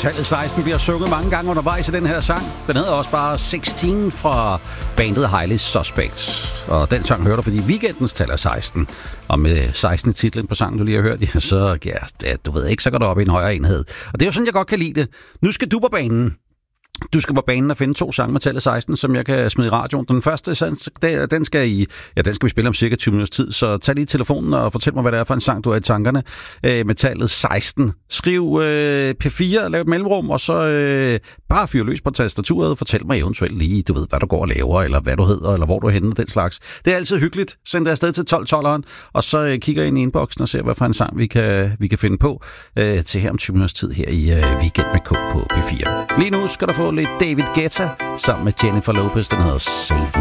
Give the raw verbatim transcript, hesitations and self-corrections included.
Tallet seksten bliver sunget mange gange undervejs i den her sang. Den hedder også bare seksten fra bandet Highly Suspect. Og den sang hører du, fordi weekendens tal er seksten. Og med seksten i titlen på sangen, du lige har hørt, ja, så ja, du ved ikke, så går det op i en højere enhed. Og det er jo sådan, jeg godt kan lide det. Nu skal du på banen. Du skal på banen og finde to sange med tallet seksten, som jeg kan smide i radioen. Den første, den skal, I, ja, den skal vi spille om cirka tyve minutters tid, så tag lige telefonen og fortæl mig, hvad det er for en sang, du har i tankerne øh, med tallet seksten. Skriv øh, P fire, lav et mellemrum, og så øh, bare fyr løs på tastaturet og fortæl mig eventuelt lige, du ved, hvad du går og laver, eller hvad du hedder, eller hvor du er henne, den slags. Det er altid hyggeligt. Send det afsted til tolv tolveren, og så øh, kigger ind i inboxen og ser, hvad for en sang, vi kan, vi kan finde på øh, til her om tyve minutters tid her i øh, Weekend med K på P fire. Lige nu skal der få lidt David Guetta sammen med Jennifer Lopez, den hedder Save Me.